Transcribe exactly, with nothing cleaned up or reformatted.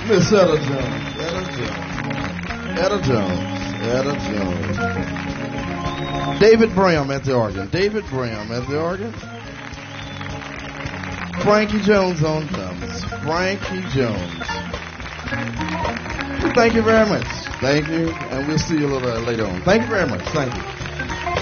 Miss Etta Jones. Etta Jones. Etta Jones. Etta Jones. David Bram at the organ. David Bram at the organ. Frankie Jones on drums. Frankie Jones. Thank you very much. Thank you. And we'll see you a little later on. Thank you very much. Thank you.